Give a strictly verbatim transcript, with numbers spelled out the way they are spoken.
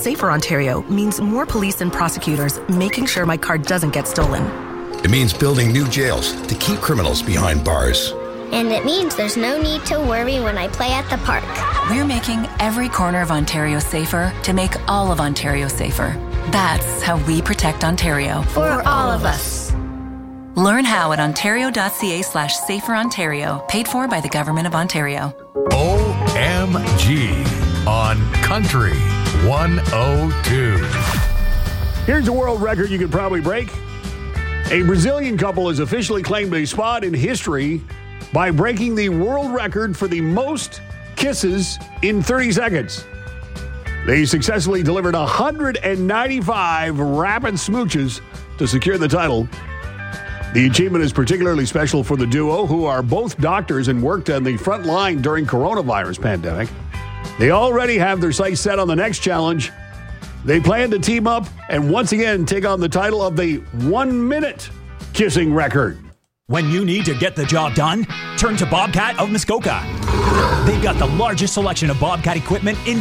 Safer Ontario means more police and prosecutors making sure my car doesn't get stolen. It means building new jails to keep criminals behind bars. And it means there's no need to worry when I play at the park. We're making every corner of Ontario safer to make all of Ontario safer. That's how we protect Ontario. For all of us. Learn how at ontario.ca slash safer Ontario. Paid for by the Government of Ontario. O M G on Country one oh two. Here's a world record you could probably break. A Brazilian couple has officially claimed a spot in history by breaking the world record for the most kisses in thirty seconds. They successfully delivered one hundred ninety-five rapid smooches to secure the title. The achievement is particularly special for the duo, who are both doctors and worked on the front line during coronavirus pandemic. They already have their sights set on the next challenge. They plan to team up and once again take on the title of the one-minute kissing record. When you need to get the job done, turn to Bobcat of Muskoka. They've got the largest selection of Bobcat equipment in